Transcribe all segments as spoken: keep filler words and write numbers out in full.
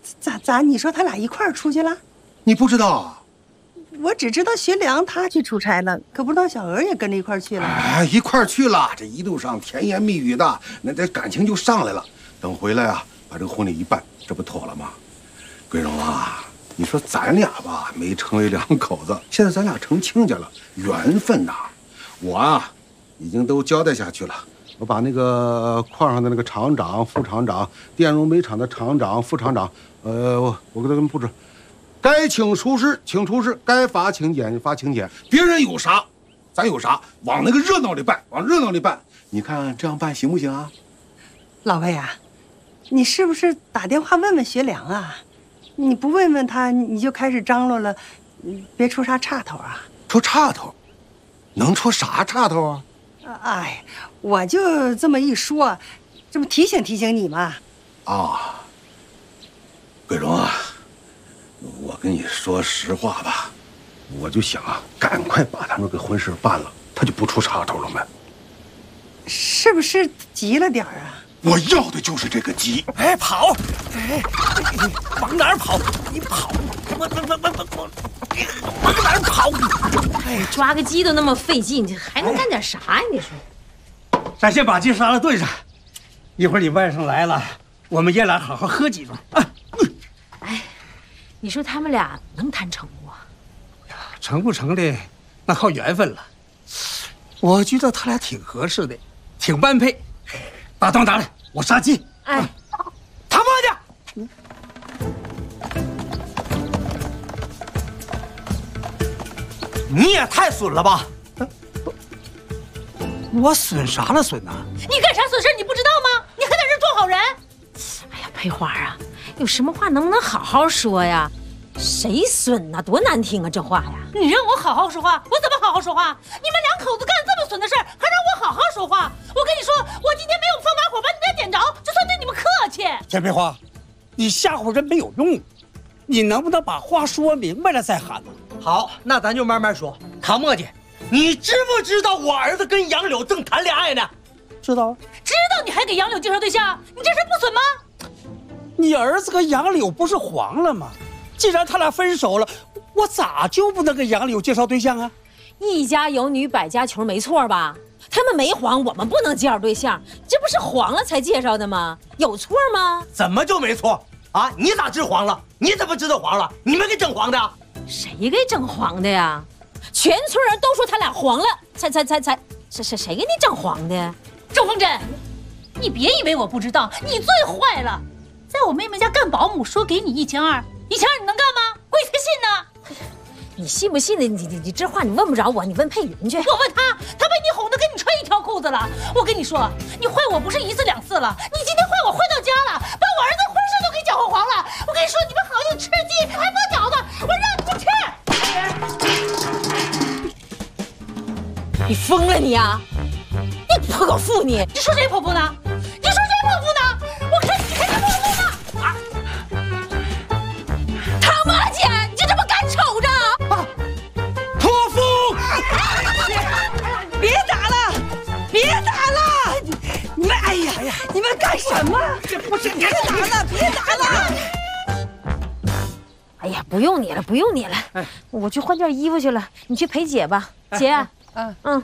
咋咋？你说他俩一块儿出去了？ 你不知道啊？ 我只知道学良他去出差了，可不知道小娥也跟着一块儿去了。 哎，一块儿去了，这一路上甜言蜜语的，那这感情就上来了。等回来啊，把这个婚礼一办，这不妥了吗？桂荣啊，你说咱俩吧，没成为两口子，现在咱俩成亲家了，缘分呐。我啊，已经都交代下去了。我把那个矿上的那个厂长、副厂长，电容煤厂的厂长、副厂长，呃，我我给他们布置。该请出示，请出示；该罚请柬，罚请柬。别人有啥，咱有啥，往那个热闹里办，往热闹里办。你看这样办行不行啊？ 老魏啊，你是不是打电话问问学良啊？你不问问他，你就开始张罗了，别出啥岔头啊！ 出岔头，能出啥岔头啊？ 哎，我就这么一说，这不提醒提醒你吗？ 啊，桂荣啊。我跟你说实话吧，我就想啊，赶快把他们给婚事办了，他就不出岔头了没？ 是不是急了点啊？ 我要的就是这个急。 哎，跑！哎，往哪儿跑？你跑！我我我我我，往哪儿跑？ 哎，抓个鸡都那么费劲，这还能干点啥呀？你说？ 咱先把鸡杀了炖上，一会儿你外甥来了，我们爷俩好好喝几盅啊。 哎。你说他们俩能谈成不啊？ 成不成的，那靠缘分了。我觉得他俩挺合适的，挺般配。把刀拿来，我杀鸡。 哎， 他妈的！你也太损了吧！我损啥了损呐？ 你干啥损事你不知道吗？你还在这装好人？哎呀，佩花啊！有什么话能不能好好说呀？谁损呐？多难听啊，这话呀！ 你让我好好说话，我怎么好好说话？你们两口子干这么损的事儿，还让我好好说话？我跟你说，我今天没有放把火把你们俩点着，就算对你们客气。 田佩花，你吓唬人没有用，你能不能把话说明白了再喊呢？ 好，那咱就慢慢说。唐墨迹，你知不知道我儿子跟杨柳正谈恋爱呢？ 知道啊。 知道你还给杨柳介绍对象，你这事不损吗？ 你儿子跟杨柳不是黄了吗？既然他俩分手了，我咋就不能给杨柳介绍对象啊？ 一家有女百家穷，没错吧？他们没黄，我们不能介绍对象，这不是黄了才介绍的吗？有错吗？ 怎么就没错啊？你咋知黄了？你怎么知道黄了？你们给整黄的？ 谁给整黄的呀？全村人都说他俩黄了，才才才才，谁谁谁给你整黄的？ 周凤珍，你别以为我不知道，你最坏了。在我妹妹家干保姆，说给你一千二，一千二你能干吗？鬼才信呢！ 你信不信的？你你你这话你问不着我，你问佩云去。 我问他，他被你哄得跟你穿一条裤子了。我跟你说，你坏我不是一次两次了，你今天坏我坏到家了，把我儿子婚事都给搅和黄了。我跟你说，你们好就吃鸡还包饺子，我让你们吃。 你疯了你啊！你泼狗妇你！ 你说谁泼妇呢？你说谁泼妇呢？我看你才是泼妇呢！啊！ 唐墨姐，你就这么干瞅着？ 啊！泼妇！ 别打了，别打了！你们哎呀呀，你们干什么？ 这不是别打了，别打了！ 哎呀，不用你了，不用你了，哎、我去换件衣服去了。你去陪姐吧，哎、姐。嗯、啊、嗯。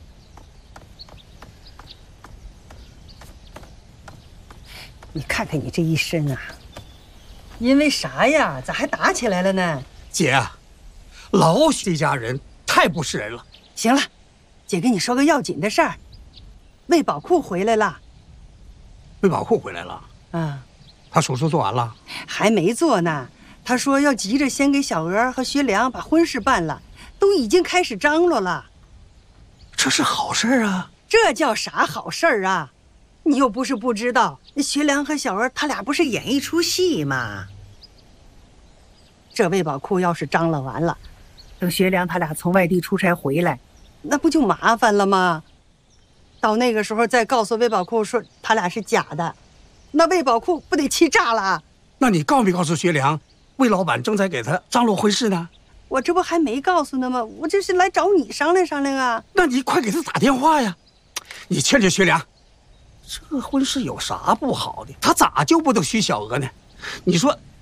你看看你这一身啊，因为啥呀？咋还打起来了呢？ 姐啊，老许这家人太不是人了。 行了，姐跟你说个要紧的事儿，魏宝库回来了。 魏宝库回来了？ 啊， 他手术做完了？ 还没做呢。他说要急着先给小娥和学良把婚事办了，都已经开始张罗了。 这是好事啊！ 这叫啥好事儿啊？你又不是不知道，学良和小娥他俩不是演一出戏吗？这魏宝库要是张罗完了，等学良他俩从外地出差回来，那不就麻烦了吗？到那个时候再告诉魏宝库说他俩是假的，那魏宝库不得气炸了？ 那你告没告诉学良，魏老板正在给他张罗婚事呢？ 我这不还没告诉呢吗？我这是来找你商量商量啊。 那你快给他打电话呀！你劝劝学良，这婚事有啥不好的？他咋就不能娶小娥呢？你说